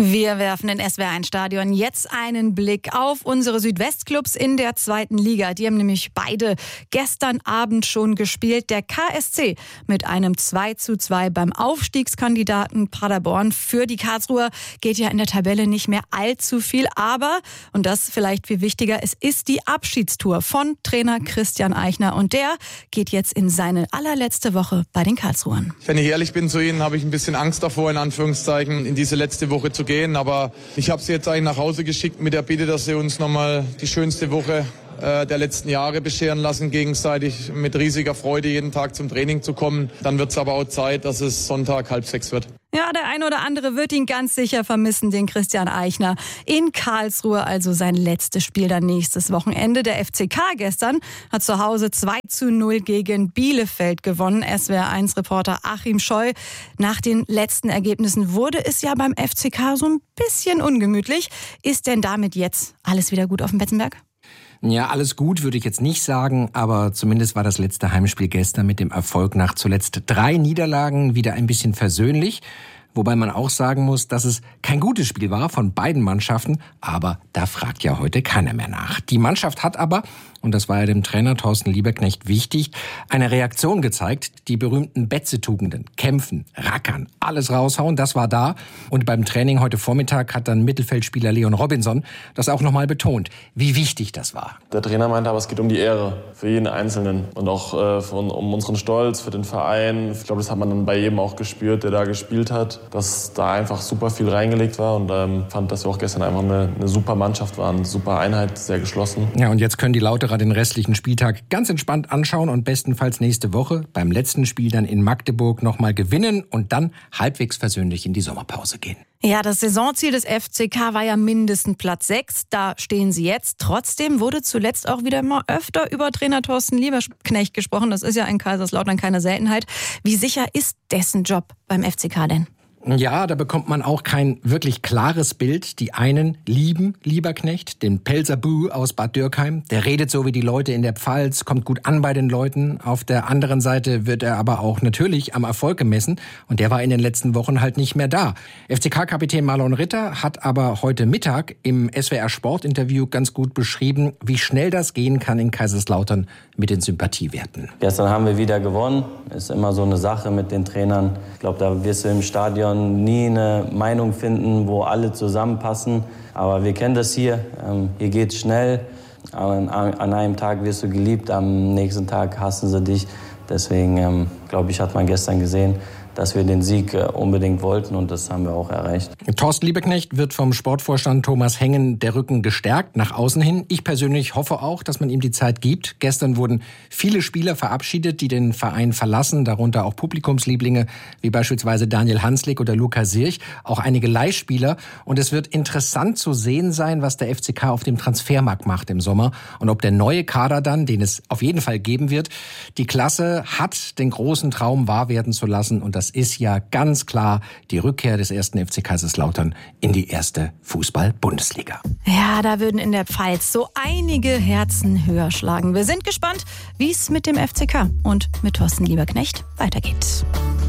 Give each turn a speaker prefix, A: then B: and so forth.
A: Wir werfen in SWR1-Stadion jetzt einen Blick auf unsere Südwestclubs in der 2. Liga. Die haben nämlich beide gestern Abend schon gespielt. Der KSC mit einem 2:2 beim Aufstiegskandidaten Paderborn. Für die Karlsruher geht ja in der Tabelle nicht mehr allzu viel. Aber, und das vielleicht viel wichtiger, es ist die Abschiedstour von Trainer Christian Eichner. Und der geht jetzt in seine allerletzte Woche bei den Karlsruhern.
B: Wenn ich ehrlich bin zu Ihnen, habe ich ein bisschen Angst davor, in Anführungszeichen, in diese letzte Woche zu gehen, aber ich habe sie jetzt eigentlich nach Hause geschickt mit der Bitte, dass sie uns nochmal die schönste Woche der letzten Jahre bescheren lassen, gegenseitig mit riesiger Freude jeden Tag zum Training zu kommen. Dann wird es aber auch Zeit, dass es Sonntag 5:30 wird.
A: Ja, der ein oder andere wird ihn ganz sicher vermissen, den Christian Eichner. In Karlsruhe also sein letztes Spiel dann nächstes Wochenende. Der FCK gestern hat zu Hause 2:0 gegen Bielefeld gewonnen. SWR1-Reporter Achim Scheu. Nach den letzten Ergebnissen wurde es ja beim FCK so ein bisschen ungemütlich. Ist denn damit jetzt alles wieder gut auf dem Betzenberg?
C: Ja, alles gut würde ich jetzt nicht sagen, aber zumindest war das letzte Heimspiel gestern mit dem Erfolg nach zuletzt 3 Niederlagen wieder ein bisschen versöhnlich. Wobei man auch sagen muss, dass es kein gutes Spiel war von beiden Mannschaften, aber da fragt ja heute keiner mehr nach. Die Mannschaft hat aber, und das war ja dem Trainer Thorsten Lieberknecht wichtig, eine Reaktion gezeigt, die berühmten Betze-Tugenden, kämpfen, rackern, alles raushauen, das war da. Und beim Training heute Vormittag hat dann Mittelfeldspieler Leon Robinson das auch nochmal betont, wie wichtig das war.
D: Der Trainer meinte aber, es geht um die Ehre für jeden Einzelnen und auch um unseren Stolz für den Verein. Ich glaube, das hat man dann bei jedem auch gespürt, der da gespielt hat, dass da einfach super viel reingelegt war und fand, dass wir auch gestern einfach eine super Mannschaft waren, eine super Einheit, sehr geschlossen.
C: Ja, und jetzt können die Lauterer den restlichen Spieltag ganz entspannt anschauen und bestenfalls nächste Woche beim letzten Spiel dann in Magdeburg nochmal gewinnen und dann halbwegs versöhnlich in die Sommerpause gehen.
A: Ja, das Saisonziel des FCK war ja mindestens Platz 6. Da stehen sie jetzt. Trotzdem wurde zuletzt auch wieder mal öfter über Trainer Thorsten Lieberknecht gesprochen. Das ist ja in Kaiserslautern keine Seltenheit. Wie sicher ist dessen Job beim FCK denn?
C: Ja, da bekommt man auch kein wirklich klares Bild. Die einen lieben Lieberknecht, den Pelzer-Bu aus Bad Dürkheim. Der redet so wie die Leute in der Pfalz, kommt gut an bei den Leuten. Auf der anderen Seite wird er aber auch natürlich am Erfolg gemessen. Und der war in den letzten Wochen halt nicht mehr da. FCK-Kapitän Marlon Ritter hat aber heute Mittag im SWR-Sport-Interview ganz gut beschrieben, wie schnell das gehen kann in Kaiserslautern mit den Sympathiewerten.
E: Gestern haben wir wieder gewonnen. Ist immer so eine Sache mit den Trainern. Ich glaube, da wirst du im Stadion nie eine Meinung finden, wo alle zusammenpassen. Aber wir kennen das hier. Hier geht's schnell. An einem Tag wirst du geliebt, am nächsten Tag hassen sie dich. Deswegen, glaube ich, hat man gestern gesehen, dass wir den Sieg unbedingt wollten und das haben wir auch erreicht.
C: Thorsten Lieberknecht wird vom Sportvorstand Thomas Hengen der Rücken gestärkt nach außen hin. Ich persönlich hoffe auch, dass man ihm die Zeit gibt. Gestern wurden viele Spieler verabschiedet, die den Verein verlassen, darunter auch Publikumslieblinge wie beispielsweise Daniel Hanslik oder Luca Sirch, auch einige Leihspieler. Und es wird interessant zu sehen sein, was der FCK auf dem Transfermarkt macht im Sommer und ob der neue Kader dann, den es auf jeden Fall geben wird, die Klasse hat, den großen Traum wahr werden zu lassen. Und das ist ja ganz klar die Rückkehr des 1. FC Kaiserslautern in die 1. Fußball-Bundesliga.
A: Ja, da würden in der Pfalz so einige Herzen höher schlagen. Wir sind gespannt, wie es mit dem FCK und mit Thorsten Lieberknecht weitergeht.